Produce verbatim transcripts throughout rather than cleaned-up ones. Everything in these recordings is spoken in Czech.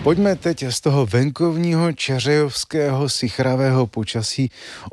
Pojďme teď z toho venkovního čařejovského sichravého počasí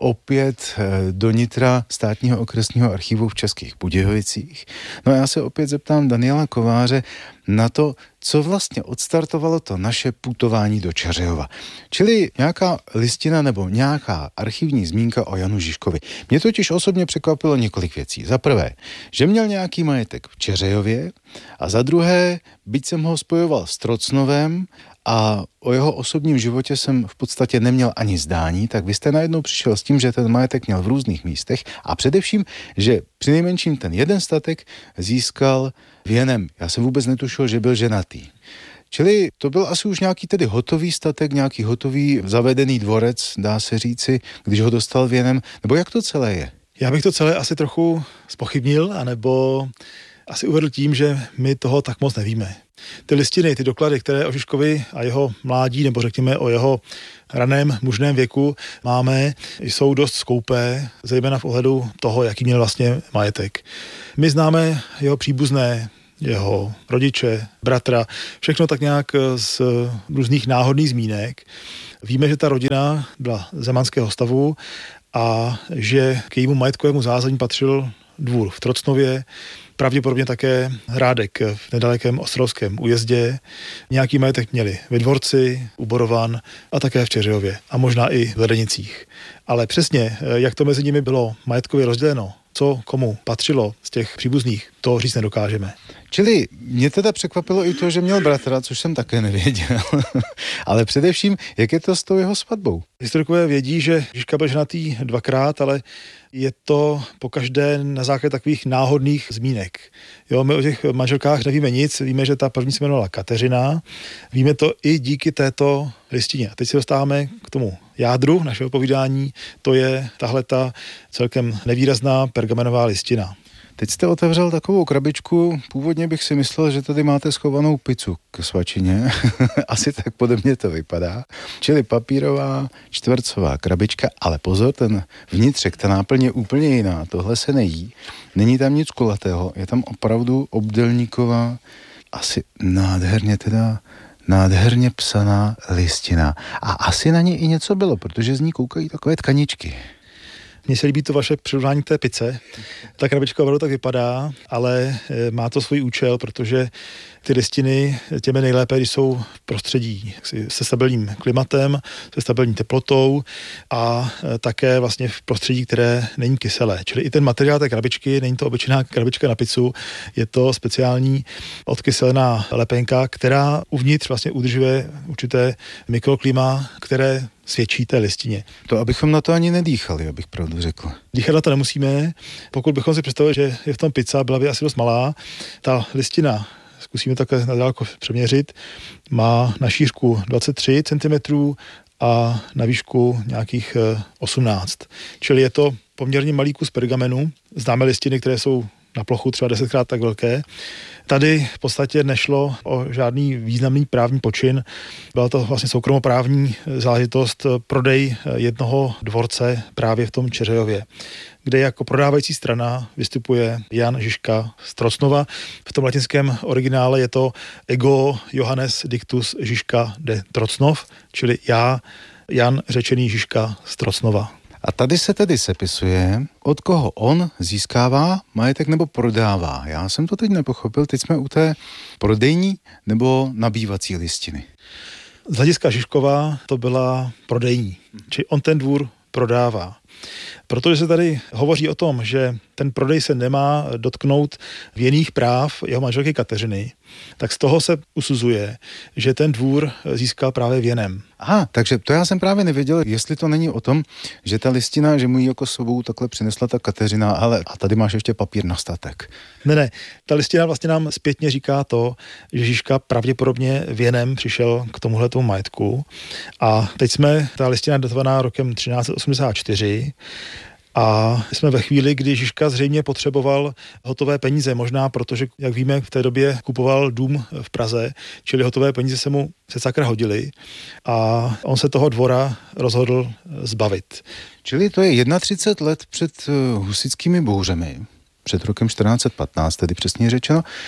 opět do nitra Státního okresního archivu v Českých Budějovicích. No a já se opět zeptám Daniela Kováře na to, co vlastně odstartovalo to naše putování do Čařejova. Čili nějaká listina nebo nějaká archivní zmínka o Janu Žižkovi. Mě totiž osobně překvapilo několik věcí. Za prvé, že měl nějaký majetek v Čařejově a za druhé, byť jsem ho spojoval s Trocnovem a o jeho osobním životě jsem v podstatě neměl ani zdání, tak vy jste najednou přišel s tím, že ten majetek měl v různých místech a především, že přinejmenším ten jeden statek získal věnem. Já jsem vůbec netušil, že byl ženatý. Čili to byl asi už nějaký tedy hotový statek, nějaký hotový zavedený dvorec, dá se říci, když ho dostal věnem, nebo jak to celé je? Já bych to celé asi trochu zpochybnil, anebo asi uvedl tím, že my toho tak moc nevíme. Ty listiny, ty doklady, které o Žižkovi a jeho mládí, nebo řekněme o jeho raném mužném věku máme, jsou dost skoupé, zejména v ohledu toho, jaký měl vlastně majetek. My známe jeho příbuzné, jeho rodiče, bratra, všechno tak nějak z různých náhodných zmínek. Víme, že ta rodina byla zemanského stavu a že k jejímu majetkovému zázemí patřil dvůr v Trocnově, pravděpodobně také hrádek v nedalekém ostrovském újezdě. Nějaký majetek měli ve Dvorci, u Borovan a také v Čařejově a možná i v Ledenicích. Ale přesně, jak to mezi nimi bylo majetkově rozděleno, co komu patřilo z těch příbuzných, to říct nedokážeme. Čili mě teda překvapilo i to, že měl bratra, což jsem také nevěděl. Ale především, jak je to s tou jeho svatbou? Historikové vědí, že Žižka byl ženatý dvakrát, ale je to pokaždé na základě takových náhodných zmínek. Jo, my o těch manželkách nevíme nic, víme, že ta první se jmenovala Kateřina, víme to i díky této listině. A teď se dostáváme k tomu jádru našeho povídání, to je tahleta celkem nevýrazná pergamenová listina. Teď jste otevřel takovou krabičku, původně bych si myslel, že tady máte schovanou pizzu k svačině, asi tak pode mně to vypadá, čili papírová čtvercová krabička, ale pozor, ten vnitřek, ta náplň je úplně jiná, tohle se nejí, není tam nic kulatého, je tam opravdu obdélníková, asi nádherně teda, nádherně psaná listina a asi na ní i něco bylo, protože z ní koukají takové tkaničky. Mně se líbí to vaše přirovnání k té pice. Ta krabička opravdu tak vypadá, ale má to svůj účel, protože ty listiny těmi nejlépe, když jsou v prostředí se stabilním klimatem, se stabilní teplotou a také vlastně v prostředí, které není kyselé. Čili i ten materiál té krabičky, není to obyčejná krabička na pizzu, je to speciální odkyselená lepenka, která uvnitř vlastně udržuje určité mikroklima, které svědčí té listině. To abychom na to ani nedýchali, abych pravdu řekl. Dýchat na to nemusíme. Pokud bychom si představili, že je v tom pizza, byla by asi dost malá. Ta listina, zkusíme takhle nadálko přeměřit, má na šířku dvacet tři centimetrů a na výšku nějakých osmnáct. Čili je to poměrně malý kus pergamenu. Známe listiny, které jsou na plochu třeba desetkrát tak velké. Tady v podstatě nešlo o žádný významný právní počin. Byla to vlastně soukromoprávní záležitost, prodej jednoho dvorce právě v tom Čařejově, kde jako prodávající strana vystupuje Jan Žižka z Trocnova. V tom latinském originále je to ego Johannes dictus Žižka de Trocnov, čili já, Jan řečený Žižka z Trocnova. A tady se tedy sepisuje, od koho on získává majetek nebo prodává. Já jsem to teď nepochopil, teď jsme u té prodejní nebo nabývací listiny. Z hlediska Žižkova to byla prodejní, či on ten dvůr prodává. Protože se tady hovoří o tom, že ten prodej se nemá dotknout věnných práv jeho manželky Kateřiny, tak z toho se usuzuje, že ten dvůr získal právě věnem. Aha, takže to já jsem právě nevěděl, jestli to není o tom, že ta listina, že mu ji jako sebou takhle přinesla ta Kateřina, ale a tady máš ještě papír na statek. Ne, ne, ta listina vlastně nám zpětně říká to, že Žižka pravděpodobně věnem přišel k tomuhletomu majetku a teď jsme, ta listina datovaná rokem třináct osmdesát čtyři, a jsme ve chvíli, kdy Žižka zřejmě potřeboval hotové peníze, možná protože, jak víme, v té době kupoval dům v Praze, čili hotové peníze se mu se sakra hodily a on se toho dvora rozhodl zbavit. Čili to je třicet jedna let před husitskými bouřemi, před rokem čtrnáct patnáct, tedy přesně řečeno.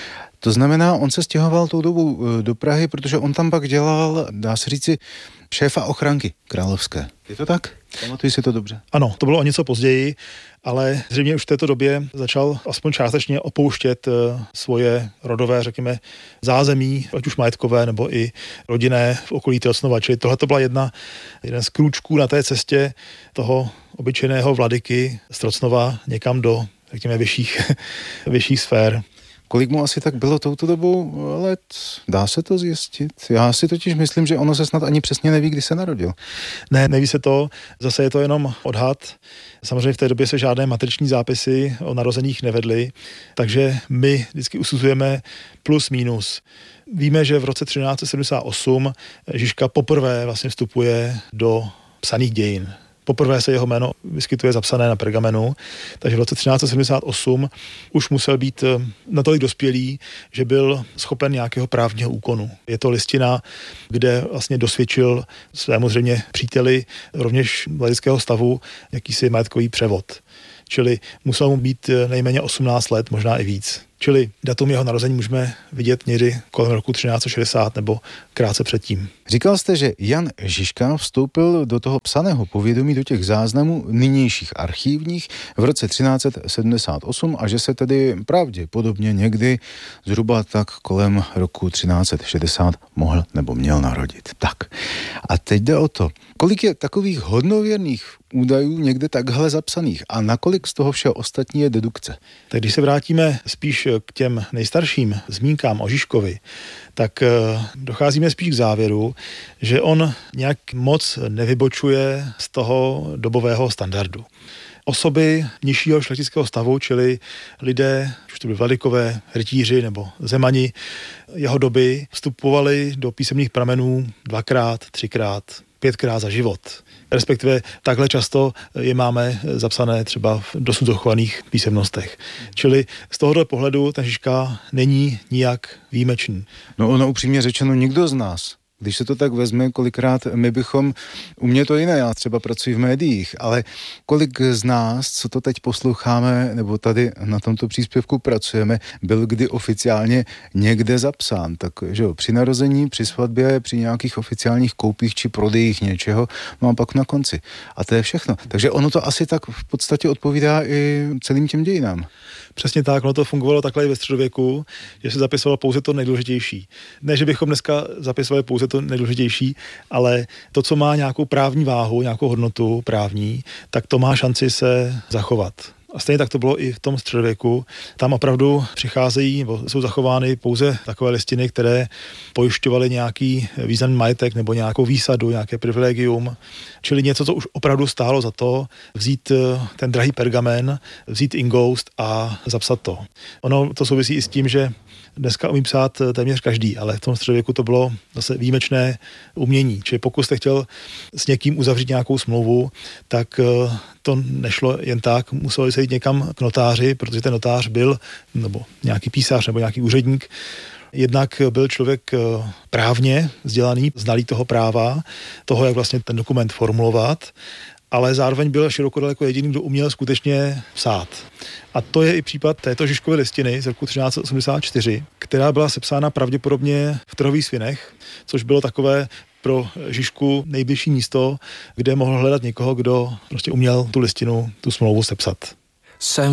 To znamená, on se stěhoval tou dobou do Prahy, protože on tam pak dělal, dá se říci, šéfa ochranky královské. Je to tak? Pamatuji si to dobře? Ano, to bylo o něco později, ale zřejmě už v této době začal aspoň částečně opouštět svoje rodové, řekněme, zázemí, ať už majetkové nebo i rodinné v okolí Tilsnova. Čili tohle to byla jedna, jeden z krůčků na té cestě toho obyčejného vladyky z Trocnova někam do, řekněme, vyšších, vyšších sfér. Kolik mu asi tak bylo touto dobou let? Dá se to zjistit? Já si totiž myslím, že ono se snad ani přesně neví, kdy se narodil. Ne, neví se to. Zase je to jenom odhad. Samozřejmě v té době se žádné matriční zápisy o narozeních nevedly, takže my vždycky usuzujeme plus minus. Víme, že v roce třináct set sedmdesát osm Žižka poprvé vlastně vstupuje do psaných dějin. Poprvé se jeho jméno vyskytuje zapsané na pergamenu, takže v roce třináct set sedmdesát osm už musel být natolik dospělý, že byl schopen nějakého právního úkonu. Je to listina, kde vlastně dosvědčil svému zřejmě příteli rovněž vladického stavu jakýsi majetkový převod. Čili musel mu být nejméně osmnáct let, možná i víc. Čili datum jeho narození můžeme vidět někdy kolem roku třináct set šedesát nebo krátce předtím. Říkal jste, že Jan Žižka vstoupil do toho psaného povědomí, do těch záznamů nynějších archívních v roce třináct set sedmdesát osm a že se tedy pravděpodobně někdy zhruba tak kolem roku třináct set šedesát mohl nebo měl narodit. Tak a teď jde o to, kolik je takových hodnověrných údajů někde takhle zapsaných a nakolik z toho všeho ostatní je dedukce. Tak když se vrátíme spíš k těm nejstarším zmínkám o Žižkovi, tak docházíme spíš k závěru, že on nějak moc nevybočuje z toho dobového standardu. Osoby nižšího šlechtického stavu, čili lidé, už to byli vladykové, rytíři nebo zemani jeho doby, vstupovali do písemných pramenů dvakrát, třikrát, pětkrát za život. Respektive takhle často je máme zapsané třeba v dosud zachovaných písemnostech. Čili z tohoto pohledu ten Žižka není nijak výjimečný. No ono upřímně řečeno nikdo z nás. Když se to tak vezme, kolikrát my bychom, u mě to jiné, já třeba pracuji v médiích, ale kolik z nás, co to teď posloucháme, nebo tady na tomto příspěvku pracujeme, byl kdy oficiálně někde zapsán. Tak, že jo, při narození, při svatbě, při nějakých oficiálních koupích či prodejích něčeho, no a pak na konci. A to je všechno. Takže ono to asi tak v podstatě odpovídá i celým těm dějinám. Přesně tak, ono to fungovalo takhle i ve středověku, že se zapisovalo pouze to nejdůležitější. Ne, že bychom dneska zapisovali pouze to nejdůležitější, ale to, co má nějakou právní váhu, nějakou hodnotu právní, tak to má šanci se zachovat. A stejně tak to bylo i v tom středověku. Tam opravdu přicházejí, nebo jsou zachovány pouze takové listiny, které pojišťovaly nějaký významný majetek nebo nějakou výsadu, nějaké privilegium. Čili něco, co už opravdu stálo za to, vzít ten drahý pergamen, vzít ingoust a zapsat to. Ono to souvisí i s tím, že dneska umí psát téměř každý, ale v tom středověku to bylo zase výjimečné umění. Čili pokud jste chtěl s někým uzavřít nějakou smlouvu, tak to nešlo jen tak, museli se jít někam k notáři, protože ten notář byl, nebo nějaký písař, nebo nějaký úředník, jednak byl člověk právně vzdělaný, znalý toho práva, toho, jak vlastně ten dokument formulovat, ale zároveň byl široko daleko jediný, kdo uměl skutečně psát. A to je i případ této Žižkovy listiny z roku třináct set osmdesát čtyři, která byla sepsána pravděpodobně v Trhových Svinech, což bylo takové pro Žižku nejbližší místo, kde mohl hledat někoho, kdo prostě uměl tu listinu, tu smlouvu sepsat. Jsem